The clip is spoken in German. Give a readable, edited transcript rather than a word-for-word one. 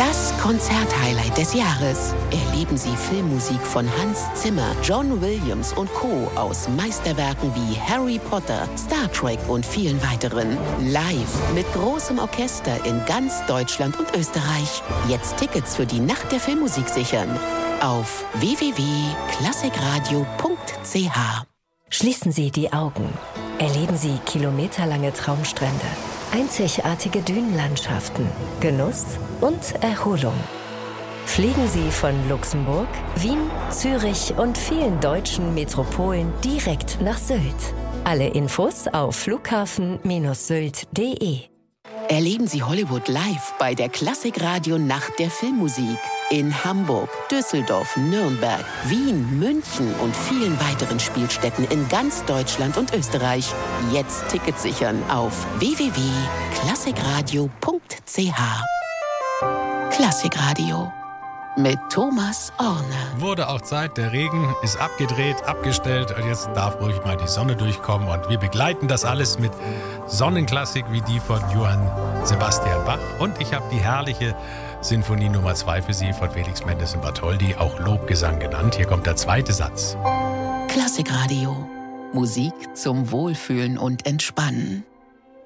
Das Konzerthighlight des Jahres. Erleben Sie Filmmusik von Hans Zimmer, John Williams und Co. aus Meisterwerken wie Harry Potter, Star Trek und vielen weiteren. Live mit großem Orchester in ganz Deutschland und Österreich. Jetzt Tickets für die Nacht der Filmmusik sichern. Auf www.klassikradio.ch. Schließen Sie die Augen. Erleben Sie kilometerlange Traumstrände, einzigartige Dünenlandschaften, Genuss und Erholung. Fliegen Sie von Luxemburg, Wien, Zürich und vielen deutschen Metropolen direkt nach Sylt. Alle Infos auf flughafen-sylt.de. Erleben Sie Hollywood live bei der Klassikradio Nacht der Filmmusik. In Hamburg, Düsseldorf, Nürnberg, Wien, München und vielen weiteren Spielstätten in ganz Deutschland und Österreich. Jetzt Tickets sichern auf www.klassikradio.ch. Klassikradio mit Thomas Orne. Wurde auch Zeit, der Regen ist abgedreht, abgestellt und jetzt darf ruhig mal die Sonne durchkommen und wir begleiten das alles mit Sonnenklassik wie die von Johann Sebastian Bach und ich habe die herrliche Sinfonie Nummer 2 für Sie von Felix Mendelssohn Bartholdy, auch Lobgesang genannt. Hier kommt der zweite Satz. Klassikradio. Musik zum Wohlfühlen und Entspannen.